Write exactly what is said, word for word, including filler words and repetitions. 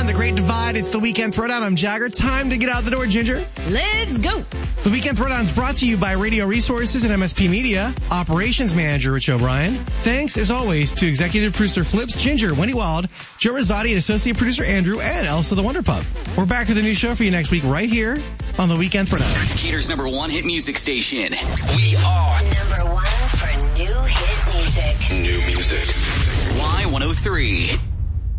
The Great Divide. It's the Weekend Throwdown. I'm Jagger. Time to get out the door, Ginger. Let's go. The Weekend Throwdown is brought to you by Radio Resources and M S P Media. Operations Manager Rich O'Brien. Thanks, as always, to Executive Producer Flips, Ginger, Wendy Wild, Joe Rosati, and Associate Producer Andrew, and Elsa the Wonder Pup. We're back with a new show for you next week right here on The Weekend Throwdown. Decatur's number one hit music station. We are number one for new hit music. New music. Y one oh three.